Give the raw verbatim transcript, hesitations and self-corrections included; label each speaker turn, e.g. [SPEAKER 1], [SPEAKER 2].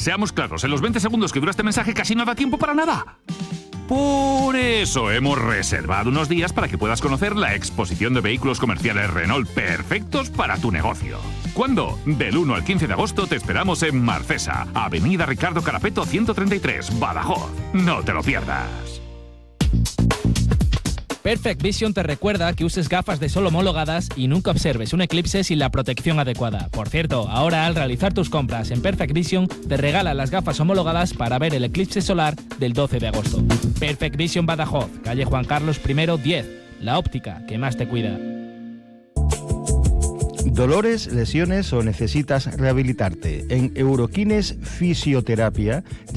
[SPEAKER 1] Seamos claros, en los veinte segundos que dura este mensaje casi no da tiempo para nada. Por eso hemos reservado unos días para que puedas conocer la exposición de vehículos comerciales Renault perfectos para tu negocio. ¿Cuándo? Del uno al quince de agosto te esperamos en Marcesa, Avenida Ricardo Carapeto ciento treinta y tres, Badajoz. No te lo pierdas.
[SPEAKER 2] Perfect Vision te recuerda que uses gafas de sol homologadas y nunca observes un eclipse sin la protección adecuada. Por cierto, ahora al realizar tus compras en Perfect Vision te regalan las gafas homologadas para ver el eclipse solar del doce de agosto. Perfect Vision Badajoz, calle Juan Carlos primero diez, la óptica que más te cuida.
[SPEAKER 3] ¿Dolores, lesiones o necesitas rehabilitarte? En Euroquines Fisioterapia